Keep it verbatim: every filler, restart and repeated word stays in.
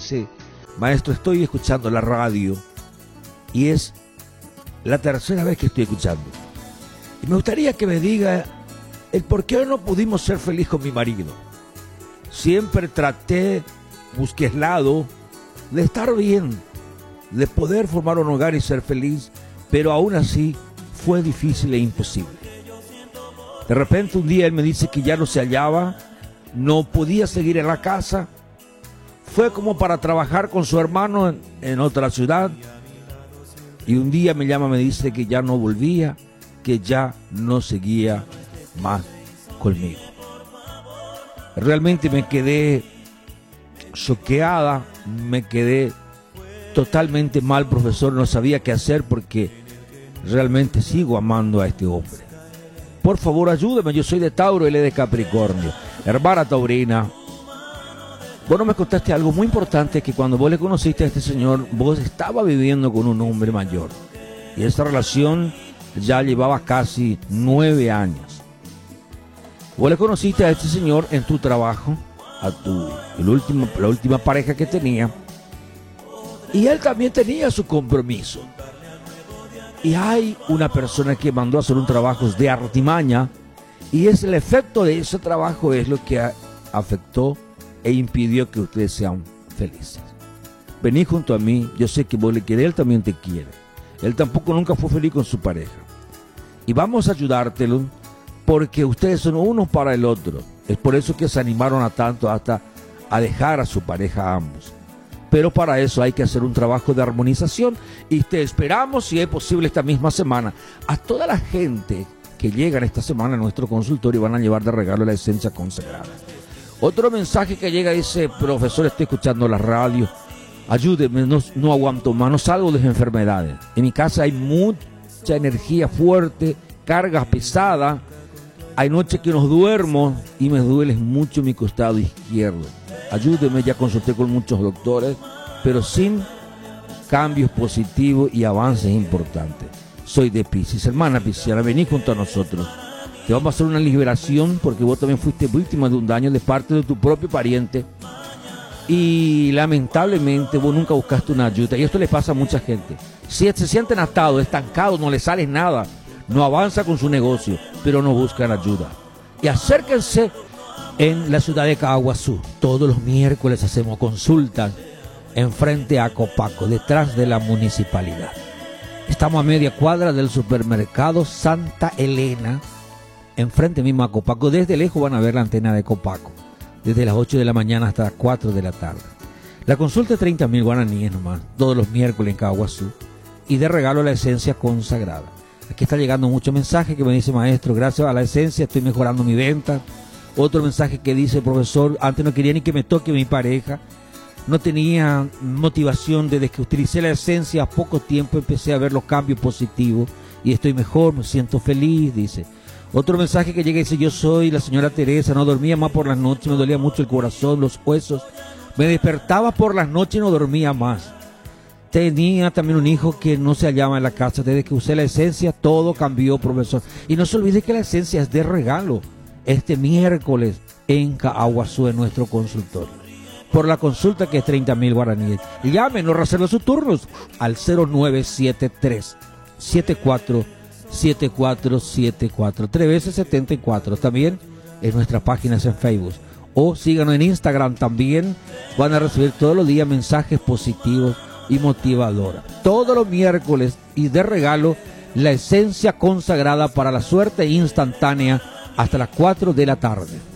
dice, maestro, estoy escuchando la radio y es la tercera vez que estoy escuchando. Y me gustaría que me diga el por qué no pudimos ser felices con mi marido. Siempre traté, busqué el lado de estar bien, de poder formar un hogar y ser feliz, pero aún así fue difícil e imposible. De repente un día él me dice que ya no se hallaba, no podía seguir en la casa, fue como para trabajar con su hermano en, en otra ciudad, y un día me llama, me dice que ya no volvía, que ya no seguía más conmigo. Realmente me quedé choqueada, me quedé totalmente mal, profesor, no sabía qué hacer porque realmente sigo amando a este hombre. Por favor, ayúdeme, yo soy de Tauro, él es de Capricornio. Hermana taurina, vos no me contaste algo muy importante, que cuando vos le conociste a este señor, vos estabas viviendo con un hombre mayor. Y esa relación ya llevaba casi nueve años. Vos le conociste a este señor en tu trabajo, a tu, el último, la última pareja que tenía, y él también tenía su compromiso. Y hay una persona que mandó a hacer un trabajo de artimaña, y es el efecto de ese trabajo es lo que afectó e impidió que ustedes sean felices. Vení junto a mí, yo sé que vos le querés, él también te quiere. Él tampoco nunca fue feliz con su pareja. Y vamos a ayudártelo porque ustedes son uno para el otro. Es por eso que se animaron a tanto hasta a dejar a su pareja a ambos. Pero para eso hay que hacer un trabajo de armonización y te esperamos, si es posible, esta misma semana. A toda la gente que llegan esta semana a nuestro consultorio van a llevar de regalo la esencia consagrada. Otro mensaje que llega dice, profesor, estoy escuchando la radio, ayúdeme, no, no aguanto más, no salgo de las enfermedades. En mi casa hay mucha energía fuerte, carga pesada, hay noches que no duermo y me duele mucho mi costado izquierdo. Ayúdeme, ya consulté con muchos doctores, pero sin cambios positivos y avances importantes. Soy de Piscis. Hermana pisciana, vení junto a nosotros. Te vamos a hacer una liberación porque vos también fuiste víctima de un daño de parte de tu propio pariente y lamentablemente vos nunca buscaste una ayuda, y esto le pasa a mucha gente. Si se sienten atados, estancados, no les sale nada, no avanza con su negocio, pero no buscan ayuda. Y acérquense en la ciudad de Caguazú. Todos los miércoles hacemos consultas enfrente a Copaco, detrás de la municipalidad. Estamos a media cuadra del supermercado Santa Elena, enfrente mismo a Copaco. Desde lejos van a ver la antena de Copaco, desde las ocho de la mañana hasta las cuatro de la tarde. La consulta es treinta mil guaraníes nomás, todos los miércoles en Caguazú, y de regalo la esencia consagrada. Aquí está llegando mucho mensaje que me dice, maestro, gracias a la esencia estoy mejorando mi venta. Otro mensaje que dice, profesor, antes no quería ni que me toque mi pareja, no tenía motivación. Desde que utilicé la esencia a poco tiempo empecé a ver los cambios positivos y estoy mejor, me siento feliz, dice. Otro mensaje que llega y dice, yo soy la señora Teresa, no dormía más por las noches, me dolía mucho el corazón, los huesos, me despertaba por las noches y no dormía más. Tenía también un hijo que no se hallaba en la casa. Desde que usé la esencia todo cambió, profesor. Y no se olvide que la esencia es de regalo este miércoles en Caguazú, en nuestro consultorio, por la consulta que es treinta mil guaraníes. Y llamen o reserven sus turnos al cero nueve siete tres siete cuatro siete cuatro siete cuatro, tres veces setenta y cuatro. También en nuestras páginas en Facebook o síganos en Instagram. También van a recibir todos los días mensajes positivos y motivadores. Todos los miércoles y de regalo la esencia consagrada para la suerte instantánea hasta las cuatro de la tarde.